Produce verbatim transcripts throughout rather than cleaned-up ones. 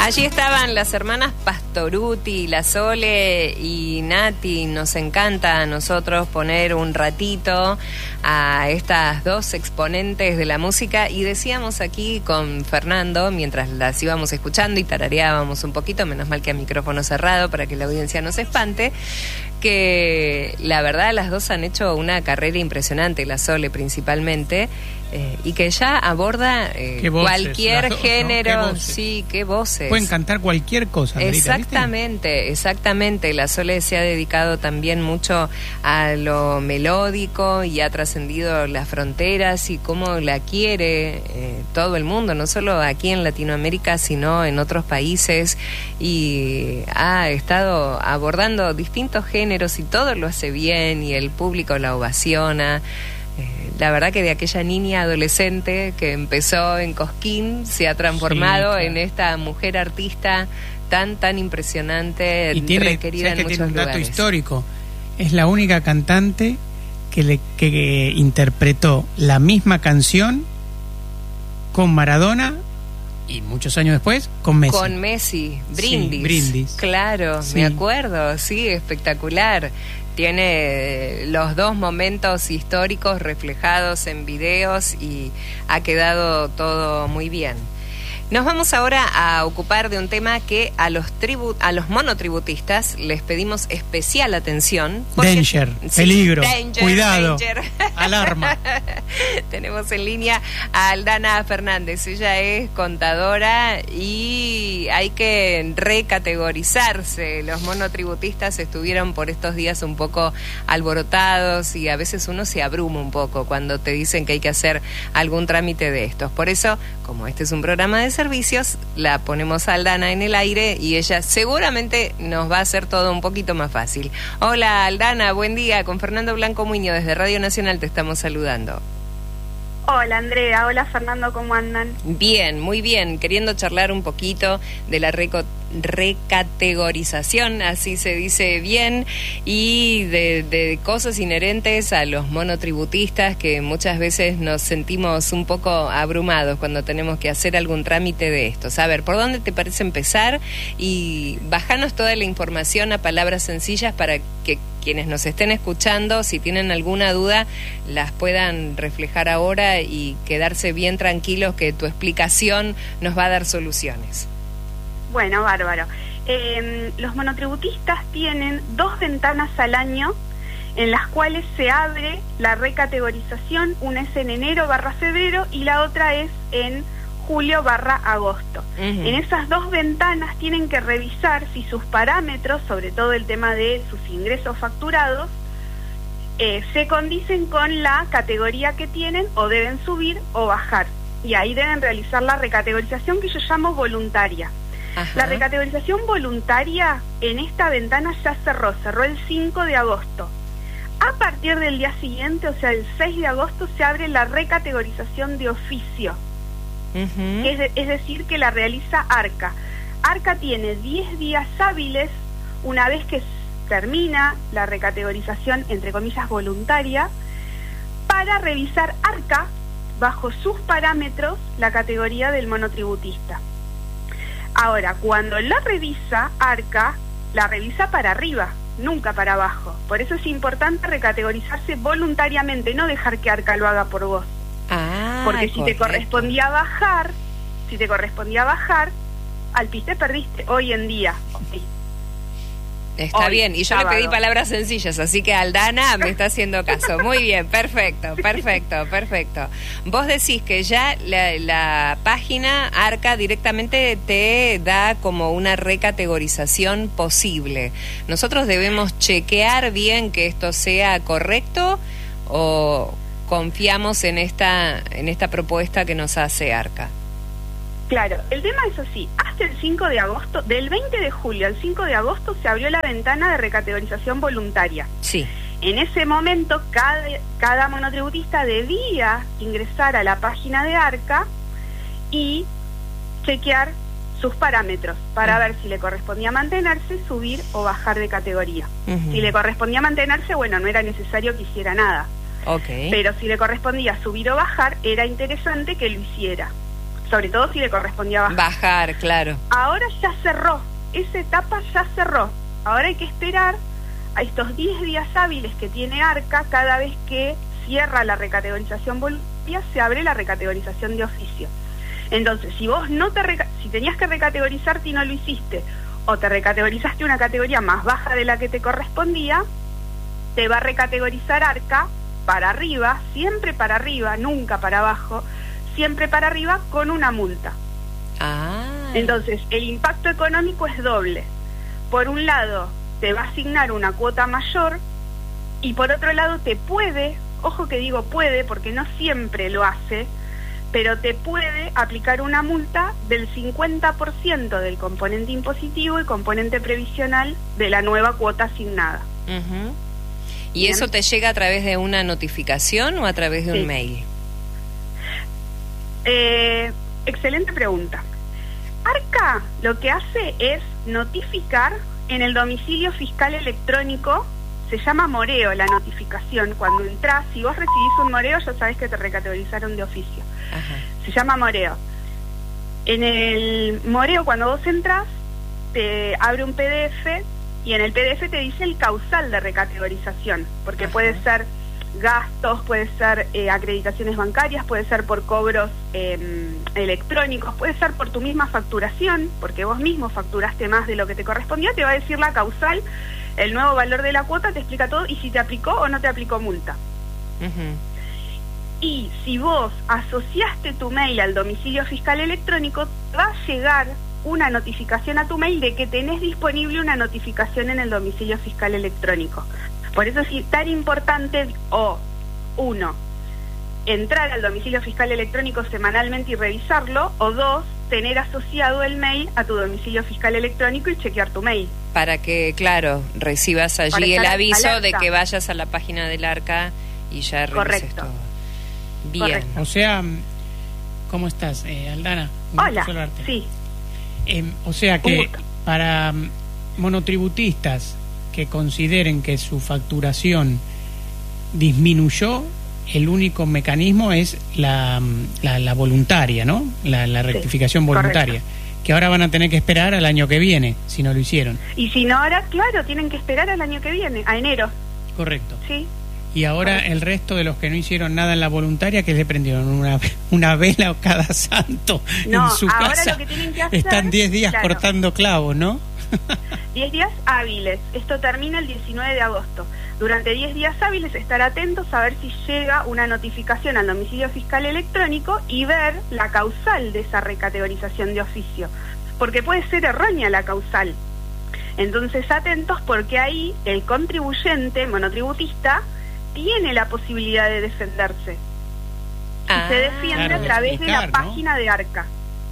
Allí estaban las hermanas Pastoruti, la Sole y Nati. Nos encanta a nosotros poner un ratito a estas dos exponentes de la música, y decíamos aquí con Fernando, mientras las íbamos escuchando y tarareábamos un poquito, menos mal que a micrófono cerrado para que la audiencia no se espante, que la verdad las dos han hecho una carrera impresionante, la Sole principalmente, eh, y que ya aborda eh, voces, cualquier dos, género. ¿no? Qué sí, qué voces. Pueden cantar cualquier cosa. Andrita, exactamente, ¿viste? exactamente. La Sole se ha dedicado también mucho a lo melódico y ha trascendido las fronteras y cómo la quiere eh, todo el mundo, no solo aquí en Latinoamérica, sino en otros países, y ha estado abordando distintos géneros y todo lo hace bien y el público la ovaciona. Eh, la verdad que de aquella niña adolescente que empezó en Cosquín se ha transformado sí, claro. en esta mujer artista tan tan impresionante, y tiene, requerida en que muchos tiene un dato lugares. Histórico. Es la única cantante que, le, que, que interpretó la misma canción con Maradona y muchos años después con Messi. Con Messi, Brindis. Sí, Brindis. Claro, sí. me acuerdo, sí, espectacular. Tiene los dos momentos históricos reflejados en videos y ha quedado todo muy bien. Nos vamos ahora a ocupar de un tema que a los tribu a los monotributistas les pedimos especial atención. Porque, danger, sí, peligro, danger, cuidado, danger. Alarma. Tenemos en línea a Aldana Fernández. Ella es contadora y hay que recategorizarse. Los monotributistas estuvieron por estos días un poco alborotados y a veces uno se abruma un poco cuando te dicen que hay que hacer algún trámite de estos. Por eso, como este es un programa de servicios, la ponemos a Aldana en el aire y ella seguramente nos va a hacer todo un poquito más fácil. Hola Aldana, buen día. Con Fernando Blanco Muñoz desde Radio Nacional te estamos saludando. Hola Andrea, hola Fernando, ¿cómo andan? Bien, muy bien, queriendo charlar un poquito de la reco recategorización, así se dice bien, y de, de cosas inherentes a los monotributistas, que muchas veces nos sentimos un poco abrumados cuando tenemos que hacer algún trámite de estos. A ver, ¿por dónde te parece empezar? Y bajanos toda la información a palabras sencillas para que quienes nos estén escuchando, si tienen alguna duda, las puedan reflejar ahora y quedarse bien tranquilos que tu explicación nos va a dar soluciones. Bueno, bárbaro. Eh, los monotributistas tienen dos ventanas al año en las cuales se abre la recategorización. Una es en enero barra febrero y la otra es en julio barra agosto. Uh-huh. En esas dos ventanas tienen que revisar si sus parámetros, sobre todo el tema de sus ingresos facturados, eh, se condicen con la categoría que tienen, o deben subir o bajar. Y ahí deben realizar la recategorización, que yo llamo voluntaria. Ajá. La recategorización voluntaria en esta ventana ya cerró, cerró el cinco de agosto. A partir del día siguiente, o sea, el seis de agosto, se abre la recategorización de oficio. Uh-huh. Es, de, es decir, que la realiza ARCA. ARCA tiene diez días hábiles, una vez que termina la recategorización, entre comillas, voluntaria, para revisar ARCA, bajo sus parámetros, la categoría del monotributista. Ahora, cuando la revisa ARCA, la revisa para arriba, nunca para abajo. Por eso es importante recategorizarse voluntariamente, no dejar que ARCA lo haga por vos. Ah, porque si correcto. te correspondía bajar, si te correspondía bajar, al piste perdiste hoy en día. Sí. Está Hoy, bien, y yo sábado. le pedí palabras sencillas, así que Aldana me está haciendo caso. Muy bien, perfecto, perfecto, perfecto. Vos decís que ya la, la página ARCA directamente te da como una recategorización posible. ¿Nosotros debemos chequear bien que esto sea correcto o confiamos en esta, en esta propuesta que nos hace ARCA? Claro, el tema es así, hasta el cinco de agosto, del veinte de julio al cinco de agosto se abrió la ventana de recategorización voluntaria. Sí. En ese momento cada, cada monotributista debía ingresar a la página de ARCA y chequear sus parámetros para uh-huh. ver si le correspondía mantenerse, subir o bajar de categoría. Uh-huh. Si le correspondía mantenerse, bueno, no era necesario que hiciera nada. Okay. Pero si le correspondía subir o bajar, era interesante que lo hiciera. sobre todo si le correspondía bajar. Bajar, claro. Ahora ya cerró, esa etapa ya cerró. Ahora hay que esperar a estos diez días hábiles que tiene ARCA. Cada vez que cierra la recategorización voluntaria, se abre la recategorización de oficio. Entonces, si vos no te reca- si tenías que recategorizarte y no lo hiciste, o te recategorizaste una categoría más baja de la que te correspondía, te va a recategorizar ARCA para arriba, siempre para arriba, nunca para abajo, siempre para arriba con una multa. Ah. Entonces, el impacto económico es doble. Por un lado, te va a asignar una cuota mayor, y por otro lado te puede, ojo que digo puede porque no siempre lo hace, pero te puede aplicar una multa del cincuenta por ciento del componente impositivo y componente previsional de la nueva cuota asignada. Uh-huh. ¿Y Bien. eso te llega a través de una notificación o a través de Sí. un mail? Eh, excelente pregunta. ARCA lo que hace es notificar en el domicilio fiscal electrónico. Se llama moreo la notificación. Cuando entras, si vos recibís un moreo, ya sabés que te recategorizaron de oficio. Ajá. Se llama moreo. En el moreo, cuando vos entras, te abre un P D F y en el P D F te dice el causal de recategorización, porque Ajá. puede ser gastos, puede ser eh, acreditaciones bancarias, puede ser por cobros eh, electrónicos, puede ser por tu misma facturación, porque vos mismo facturaste más de lo que te correspondía. Te va a decir la causal, el nuevo valor de la cuota, te explica todo y si te aplicó o no te aplicó multa. Uh-huh. Y si vos asociaste tu mail al domicilio fiscal electrónico, va a llegar una notificación a tu mail de que tenés disponible una notificación en el domicilio fiscal electrónico. Por eso es tan importante, o uno, entrar al domicilio fiscal electrónico semanalmente y revisarlo, o dos, tener asociado el mail a tu domicilio fiscal electrónico y chequear tu mail. Para que, claro, recibas allí Para el estar aviso alerta. de que vayas a la página del ARCA y ya revises Correcto. todo. Bien. Correcto. O sea, ¿cómo estás, eh, Aldana? Un gusto Hola, saludarte. sí. Eh, o sea Un que gusto. para mm, monotributistas que consideren que su facturación disminuyó, el único mecanismo es la, mm, la, la voluntaria, ¿no? La, la rectificación Sí, voluntaria. correcto. Que ahora van a tener que esperar al año que viene, si no lo hicieron. Y si no, ahora, claro, tienen que esperar al año que viene, a enero, Correcto. ¿sí? Y ahora Correcto. el resto de los que no hicieron nada en la voluntaria, que le prendieron una, una vela cada santo No, en su ahora casa. lo que tienen que hacer, Están diez días claro. cortando clavos, ¿no? diez días hábiles. Esto termina el diecinueve de agosto. Durante diez días hábiles estar atentos a ver si llega una notificación al domicilio fiscal electrónico y ver la causal de esa recategorización de oficio, porque puede ser errónea la causal. Entonces atentos, porque ahí el contribuyente monotributista tiene la posibilidad de defenderse. Ah, y se defiende claro, a través explicar, de la ¿no? página de ARCA.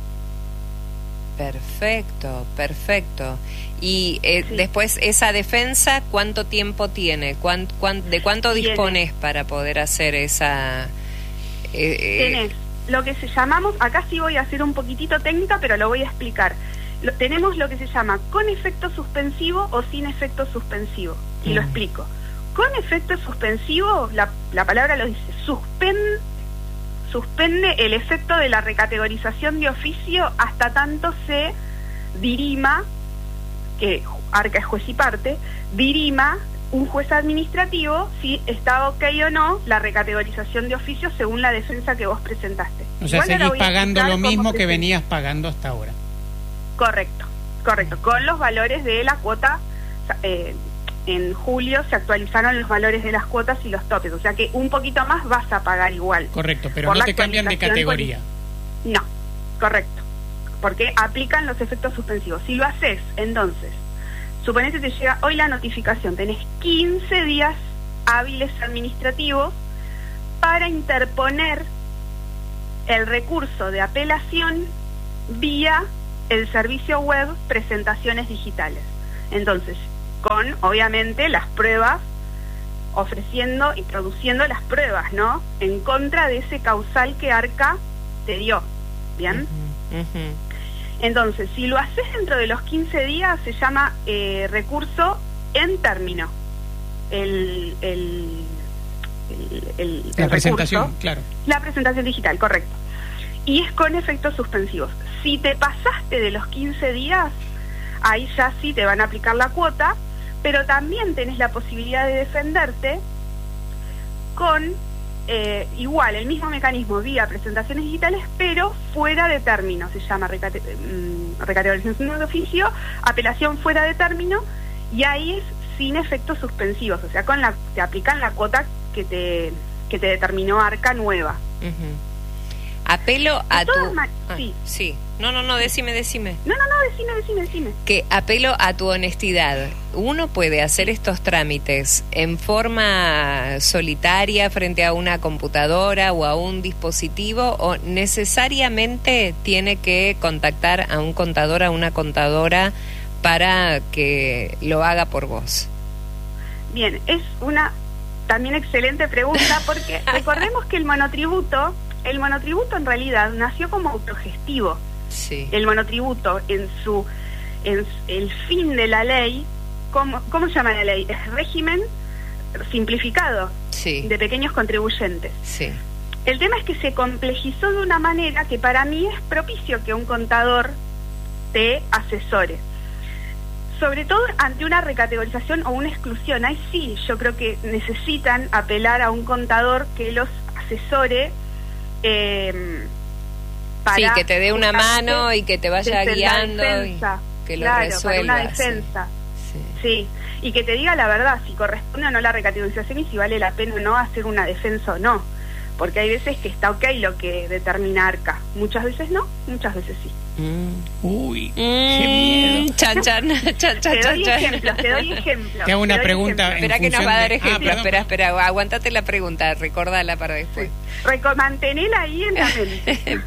Perfecto, perfecto. Y eh, Sí. después, esa defensa, ¿cuánto tiempo tiene? ¿Cuán, cuán- ¿De cuánto Tiene. dispones para poder hacer esa...? eh, eh, Tenés lo que se llamamos, acá sí voy a hacer un poquitito técnica, pero lo voy a explicar. Lo, tenemos lo que se llama con efecto suspensivo o sin efecto suspensivo. Y lo Mm. explico. Con efecto suspensivo, la, la palabra lo dice, suspende, suspende el efecto de la recategorización de oficio hasta tanto se dirima, que ARCA es juez y parte, dirima un juez administrativo si está ok o no la recategorización de oficio según la defensa que vos presentaste. O sea, Igual ahora seguís voy a pagando explicar lo cómo mismo que presenta. venías pagando hasta ahora. Correcto, correcto, con los valores de la cuota. eh, en julio se actualizaron los valores de las cuotas y los topes, o sea que un poquito más vas a pagar igual. Correcto, pero Por no la te cambian de actualización categoría. No, correcto, porque aplican los efectos suspensivos. Si lo haces, entonces, suponete que te llega hoy la notificación, tenés quince días hábiles administrativos para interponer el recurso de apelación vía el servicio web Presentaciones Digitales. Entonces, con, obviamente, las pruebas, ofreciendo y produciendo las pruebas, ¿no? En contra de ese causal que ARCA te dio, ¿bien? ujú, ujú. Entonces, si lo haces dentro de los quince días, se llama eh, recurso en término. El, el, el, el- La el presentación, recurso, claro. la presentación digital, correcto. y es con efectos suspensivos. Si te pasaste de los quince días, ahí ya sí te van a aplicar la cuota, pero también tenés la posibilidad de defenderte con eh, igual, el mismo mecanismo vía presentaciones digitales, pero fuera de término. Se llama recate mm, recategorización de oficio, apelación fuera de término, y ahí es sin efectos suspensivos, o sea, con la te aplican la cuota que te que te determinó ARCA nueva. Uh-huh. Apelo a tu... Ah, sí. sí. No, no, no, decime, decime. No, no, no, decime, decime, decime. Que apelo a tu honestidad. ¿Uno puede hacer estos trámites en forma solitaria frente a una computadora o a un dispositivo, o necesariamente tiene que contactar a un contador, a una contadora para que lo haga por vos? Bien, es una también excelente pregunta, porque recordemos que el monotributo, el monotributo en realidad nació como autogestivo. Sí. El monotributo en su, en el fin de la ley, ¿cómo, cómo se llama la ley? Es régimen simplificado, sí, de pequeños contribuyentes. Sí. El tema es que se complejizó de una manera que para mí es propicio que un contador te asesore. Sobre todo ante una recategorización o una exclusión. Ahí sí, yo creo que necesitan apelar a un contador que los asesore, eh, para sí, que te dé una mano y que te vaya guiando defensa, y que lo claro, resuelva. para una defensa. Sí. Sí, y que te diga la verdad, si corresponde o no la recategorización y si vale la pena o no hacer una defensa o no. Porque hay veces que está ok lo que determina ARCA. Muchas veces no, muchas veces sí. Mm. Uy, mm, qué miedo. Chan, chan, chan, chan, te doy chan, ejemplos, te doy ejemplos. Te hago una te doy pregunta. ejemplos. Espera que nos va a dar de... ejemplos. Ah, espera, espera, aguantate la pregunta, recordala para después. Reco- mantenela ahí en la mente.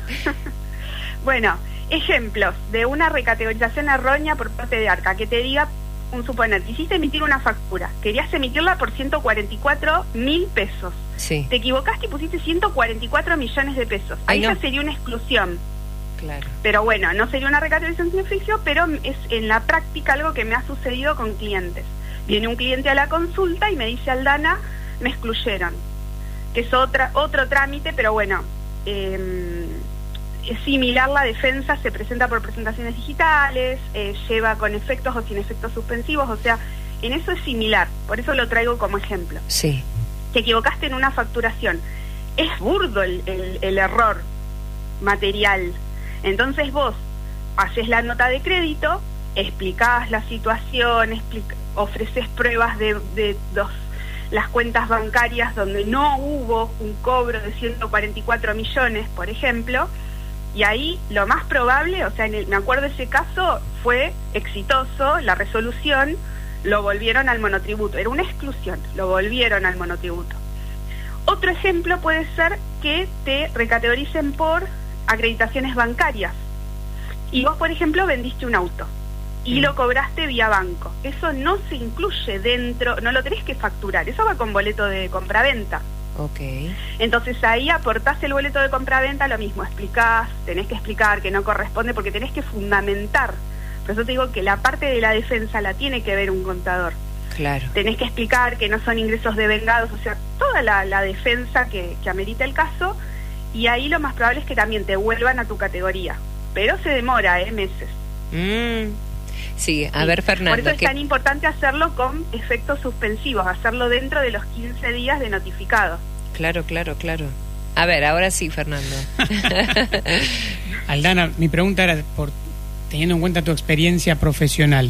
Bueno, ejemplos de una recategorización errónea por parte de ARCA, que te diga, un suponer, quisiste emitir una factura, querías emitirla por ciento cuarenta y cuatro mil pesos. Sí. Te equivocaste y pusiste ciento cuarenta y cuatro millones de pesos. Ahí Ay, no. ya sería una exclusión. Claro. Pero bueno, no sería una recategorización de oficio, pero es en la práctica algo que me ha sucedido con clientes. Viene un cliente a la consulta y me dice, Aldana, me excluyeron. Que es otra, otro trámite, pero bueno, eh, es similar la defensa, se presenta por presentaciones digitales, eh, lleva con efectos o sin efectos suspensivos, o sea, en eso es similar, por eso lo traigo como ejemplo. Sí. Te equivocaste en una facturación, es burdo el, el, el error material, entonces vos haces la nota de crédito, explicás la situación, explica, ofreces pruebas de, de dos, las cuentas bancarias donde no hubo un cobro de ciento cuarenta y cuatro millones, por ejemplo. Y ahí lo más probable, o sea, en el, me acuerdo ese caso, fue exitoso, la resolución, lo volvieron al monotributo, era una exclusión, lo volvieron al monotributo. Otro ejemplo puede ser que te recategoricen por acreditaciones bancarias. Y vos, por ejemplo, vendiste un auto y lo cobraste vía banco. Eso no se incluye dentro, no lo tenés que facturar, eso va con boleto de compraventa. Okay. Entonces ahí aportás el boleto de compraventa, lo mismo, explicás, tenés que explicar que no corresponde porque tenés que fundamentar. Por eso te digo que la parte de la defensa la tiene que ver un contador. Claro. Tenés que explicar que no son ingresos devengados, o sea, toda la, la defensa que, que amerita el caso, y ahí lo más probable es que también te vuelvan a tu categoría. Pero se demora, ¿eh? Meses. Mm. Sí, a sí. ver, Fernando. Por eso es ¿qué... tan importante hacerlo con efectos suspensivos, hacerlo dentro de los quince días de notificado. Claro, claro, claro. A ver, ahora sí, Fernando. Aldana, mi pregunta era, por teniendo en cuenta tu experiencia profesional,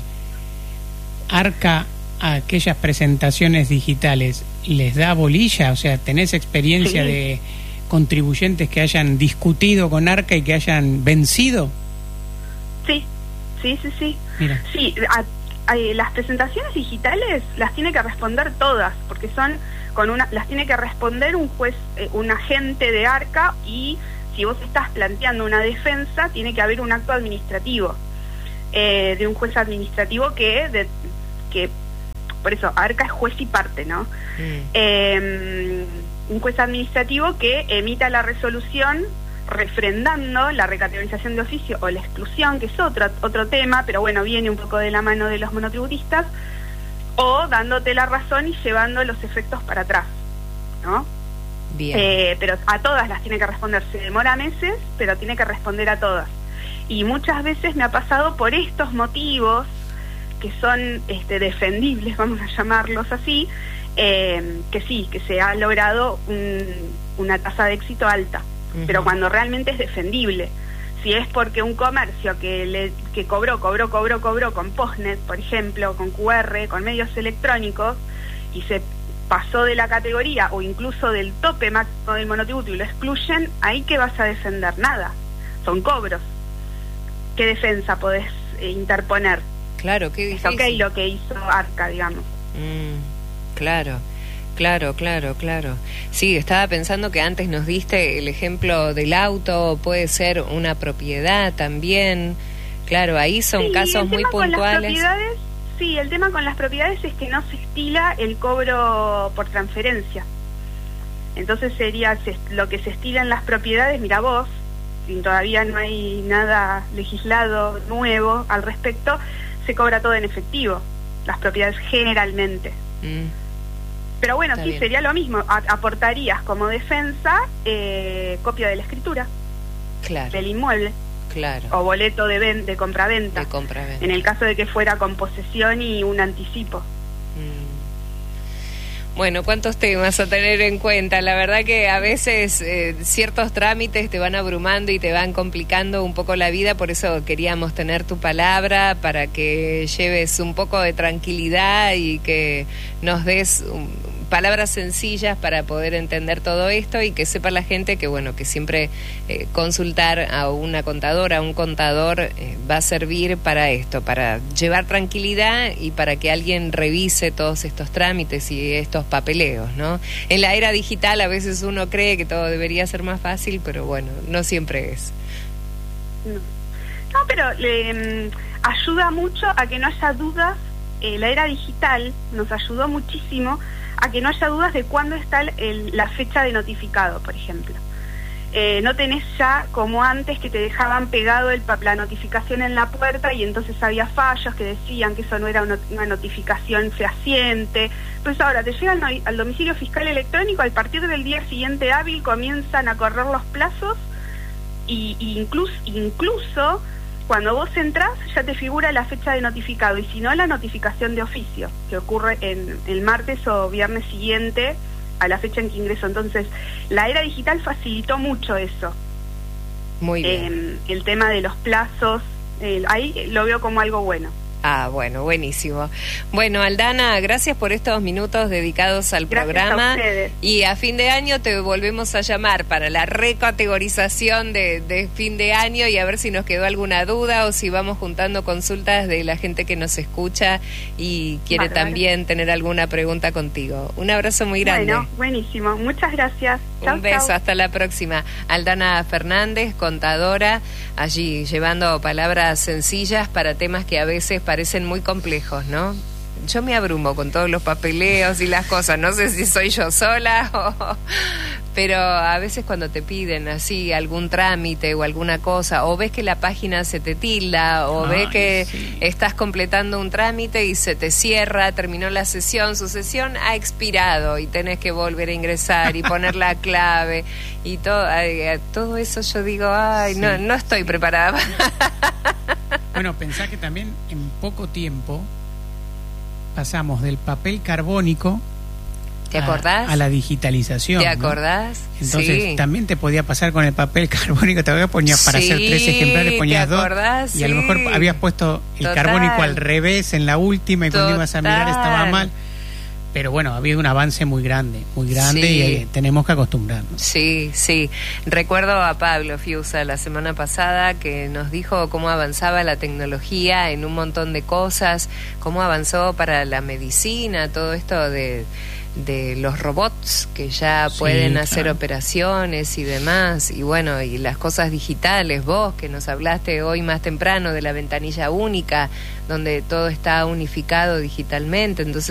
¿ARCA a aquellas presentaciones digitales les da bolilla? O sea, ¿tenés experiencia sí. de contribuyentes que hayan discutido con ARCA y que hayan vencido? Sí, sí, sí, sí. Mira. Sí, a, a, las presentaciones digitales las tiene que responder todas, porque son con una, las tiene que responder un juez, eh, un agente de ARCA, y si vos estás planteando una defensa, tiene que haber un acto administrativo eh, de un juez administrativo que, de, que, por eso, ARCA es juez y parte, ¿no? Mm. Eh, un juez administrativo que emita la resolución refrendando la recategorización de oficio o la exclusión, que es otro, otro tema, pero bueno, viene un poco de la mano de los monotributistas, o dándote la razón y llevando los efectos para atrás, ¿no? Bien. Eh, pero a todas las tiene que responder. Se demora meses, pero tiene que responder a todas. Y muchas veces me ha pasado por estos motivos que son este, defendibles, vamos a llamarlos así, eh, que sí, que se ha logrado un, una tasa de éxito alta, uh-huh. pero cuando realmente es defendible. Si es porque un comercio que le que cobró, cobró, cobró, cobró con Postnet, por ejemplo, con Q R, con medios electrónicos, y se pasó de la categoría o incluso del tope máximo del monotributo y lo excluyen, ahí ¿qué vas a defender? Nada, son cobros. ¿Qué defensa podés eh, interponer? Claro, qué difícil. Es ok lo que hizo Arca, digamos. Mm, claro. Claro, claro, claro. Sí, estaba pensando que antes nos diste el ejemplo del auto, puede ser una propiedad también. Claro, ahí son sí, casos muy puntuales. Sí, el tema con las propiedades es que no se estila el cobro por transferencia. Entonces sería se, lo que se estila en las propiedades, mira vos, si todavía no hay nada legislado nuevo al respecto, se cobra todo en efectivo, las propiedades generalmente. Mm. Pero bueno, Está sí, bien. Sería lo mismo. A- aportarías como defensa eh, copia de la escritura, claro. del inmueble, claro. o boleto de, ven- de compraventa, de compraventa, en el caso de que fuera con posesión y un anticipo. Mm. Bueno, cuántos temas a tener en cuenta. La verdad que a veces eh, ciertos trámites te van abrumando y te van complicando un poco la vida, por eso queríamos tener tu palabra para que lleves un poco de tranquilidad y que nos des un, palabras sencillas para poder entender todo esto y que sepa la gente que, bueno, que siempre eh, consultar a una contadora, a un contador eh, va a servir para esto, para llevar tranquilidad y para que alguien revise todos estos trámites y estos papeleos, ¿no? En la era digital a veces uno cree que todo debería ser más fácil, pero bueno, no siempre es. No, no pero le, ayuda mucho a que no haya dudas. Eh, la era digital nos ayudó muchísimo a que no haya dudas de cuándo está el, el, la fecha de notificado, por ejemplo. Eh, no tenés ya, como antes, que te dejaban pegado el, la notificación en la puerta y entonces había fallos que decían que eso no era una, una notificación fehaciente. Pues ahora te llegan al, al domicilio fiscal electrónico, al partir del día siguiente hábil comienzan a correr los plazos y, y incluso, incluso cuando vos entrás ya te figura la fecha de notificado y si no la notificación de oficio que ocurre en el martes o viernes siguiente a la fecha en que ingreso. Entonces la era digital facilitó mucho eso. Muy bien. Eh, el tema de los plazos, eh, ahí lo veo como algo bueno. Ah, bueno, buenísimo. Bueno, Aldana, gracias por estos minutos dedicados al gracias programa. A ustedes. Y a fin de año te volvemos a llamar para la recategorización de, de fin de año y a ver si nos quedó alguna duda o si vamos juntando consultas de la gente que nos escucha y quiere Bárbaro. También tener alguna pregunta contigo. Un abrazo muy grande. Bueno, buenísimo. Muchas gracias. Chau, Un beso, chau. hasta la próxima. Aldana Fernández, contadora, allí llevando palabras sencillas para temas que a veces parecen muy complejos, ¿no? Yo me abrumo con todos los papeleos y las cosas, no sé si soy yo sola o... Pero a veces cuando te piden así algún trámite o alguna cosa, o ves que la página se te tilda, o Ay, ves que sí. estás completando un trámite y se te cierra, terminó la sesión, su sesión ha expirado y tenés que volver a ingresar y poner la clave y todo, ay, todo eso yo digo, ay, Sí. no, no estoy preparada. Bueno, pensá que también en poco tiempo pasamos del papel carbónico ¿Te acordás? A, a la digitalización. ¿Te ¿no? acordás? Entonces Sí. también te podía pasar con el papel carbónico, te ponías para Sí, hacer tres ejemplares, ponías ¿te dos acordás? y a lo Sí. mejor habías puesto el Total. carbónico al revés en la última y cuando Total. ibas a mirar estaba mal. Pero bueno, ha habido un avance muy grande, muy grande Sí. y eh, tenemos que acostumbrarnos. Sí, sí. Recuerdo a Pablo Fiusa la semana pasada que nos dijo cómo avanzaba la tecnología en un montón de cosas, cómo avanzó para la medicina, todo esto de, de los robots que ya Sí, pueden hacer claro. operaciones y demás. Y bueno, y las cosas digitales, vos que nos hablaste hoy más temprano de la ventanilla única, donde todo está unificado digitalmente. Entonces